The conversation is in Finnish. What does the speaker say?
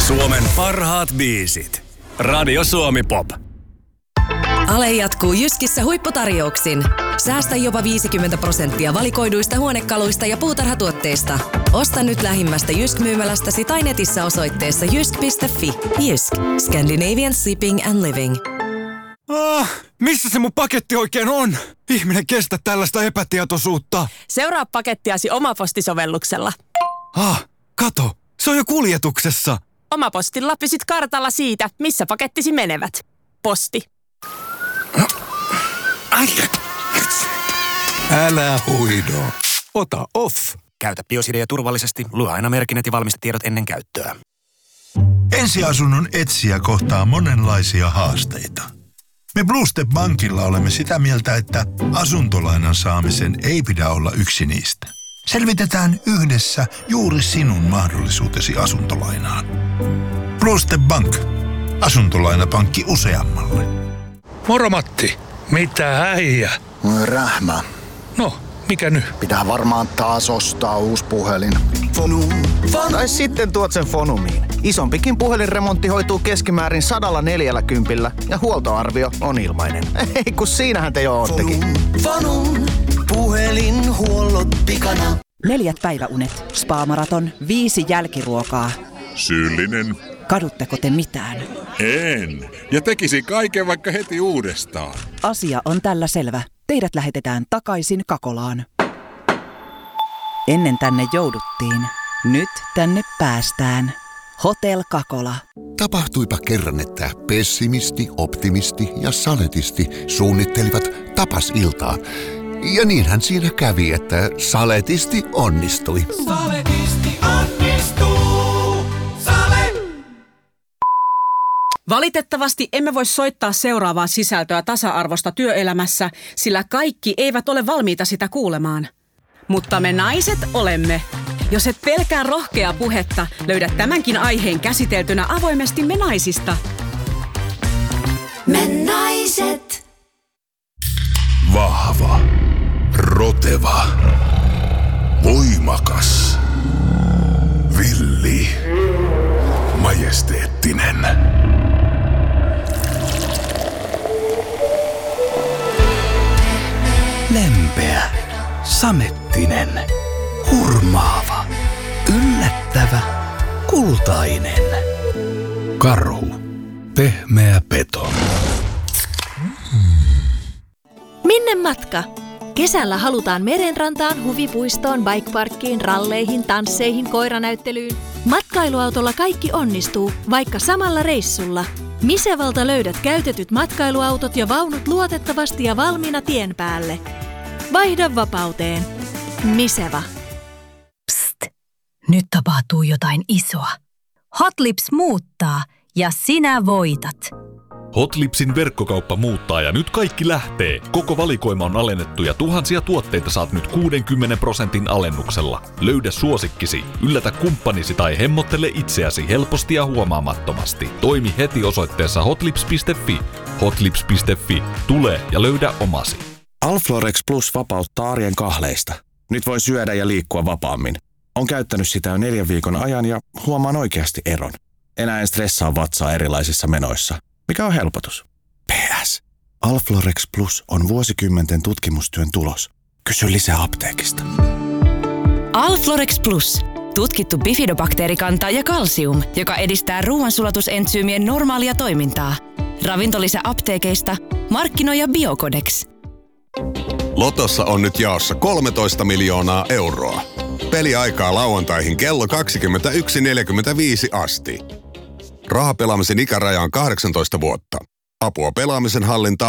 Suomen parhaat biisit. Radio Suomi Pop. Ale jatkuu Jyskissä huipputarjouksin. Säästä jopa 50% valikoiduista huonekaluista ja puutarhatuotteista. Osta nyt lähimmästä Jysk-myymälästäsi tai netissä osoitteessa jysk.fi. Jysk. Scandinavian Sleeping and Living. Missä se mun paketti oikein on? Ihminen kestä tällaista epätietoisuutta. Seuraa pakettiasi Omaposti-sovelluksella. Kato. Se on jo kuljetuksessa. Omapostilla pysyt kartalla siitä, missä pakettisi menevät. Posti. Älä huido. Ota off. Käytä BioSidea turvallisesti. Lue aina merkinnät ja valmistetiedot ennen käyttöä. Ensiasunnon etsijä kohtaa monenlaisia haasteita. Me Blue Step Bankilla olemme sitä mieltä, että asuntolainan saamisen ei pidä olla yksi niistä. Selvitetään yhdessä juuri sinun mahdollisuutesi asuntolainaan. Blue Step Bank. Asuntolainapankki useammalle. Moro Matti. Mitä äijä? Rähmä. No, mikä nyt? Pitää varmaan taas ostaa uusi puhelin. Tai sitten tuot sen Fonumiin. Isompikin puhelinremontti hoituu keskimäärin 140 ja huoltoarvio on ilmainen. Ei kun siinähän te jo oottekin. Fonum. Puhelinhuollot pikana. 4 päiväunet, spa-maraton, 5 jälkiruokaa. Syyllinen. Kadutteko te mitään? En. Ja tekisi kaiken vaikka heti uudestaan. Asia on tällä selvä. Teidät lähetetään takaisin Kakolaan. Ennen tänne jouduttiin. Nyt tänne päästään. Hotel Kakola. Tapahtuipa kerran, että pessimisti, optimisti ja saletisti suunnittelivat tapasiltaa. Ja niinhän siinä kävi, että saletisti onnistui. Saletisti onnistuu. Sale! Valitettavasti emme voi soittaa seuraavaa sisältöä tasa-arvosta työelämässä, sillä kaikki eivät ole valmiita sitä kuulemaan. Mutta me naiset olemme. Jos et pelkää rohkeaa puhetta, löydät tämänkin aiheen käsiteltynä avoimesti Me naisista. Me naiset. Vahva. Roteva. Voimakas. Villi. Majesteettinen. Lempeä. Samettinen. Hurmaava. Yllättävä. Kultainen. Karhu. Pehmeä peto. Minne matka? Kesällä halutaan merenrantaan, huvipuistoon, bikeparkkiin, ralleihin, tansseihin, koiranäyttelyyn. Matkailuautolla kaikki onnistuu, vaikka samalla reissulla. Misevalta löydät käytetyt matkailuautot ja vaunut luotettavasti ja valmiina tien päälle. Vaihda vapauteen. Miseva. Psst! Nyt tapahtuu jotain isoa. Hotlips muuttaa ja sinä voitat. Hotlipsin verkkokauppa muuttaa ja nyt kaikki lähtee. Koko valikoima on alennettu ja tuhansia tuotteita saat nyt 60% alennuksella. Löydä suosikkisi, yllätä kumppanisi tai hemmottele itseäsi helposti ja huomaamattomasti. Toimi heti osoitteessa hotlips.fi. Hotlips.fi. Tule ja löydä omasi. Alflorex Plus vapauttaa arjen kahleista. Nyt voi syödä ja liikkua vapaammin. On käyttänyt sitä jo 4 viikon ajan ja huomaan oikeasti eron. Enää en stressaa vatsaa erilaisissa menoissa. Mikä on helpotus? PS. Alflorex Plus on vuosikymmenten tutkimustyön tulos. Kysy lisää apteekista. Alflorex Plus. Tutkittu bifidobakteerikanta ja kalsium, joka edistää ruoansulatusentsyymien normaalia toimintaa. Ravintolisä apteekeista. Markkinoija Biocodex. Lotossa on nyt jaossa 13 miljoonaa euroa. Peliaikaa lauantaihin kello 21.45 asti. Rahapelaamisen ikäraja on 18 vuotta. Apua pelaamisen hallintaan